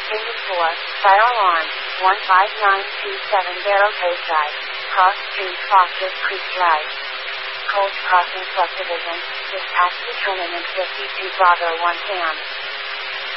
Indian 4, fire alarm, 15927 Barrow Bayside, cross street Foster Creek Drive. Cold Crossing Subdivision, dispatch determinant 52 Bravo 1 Cam.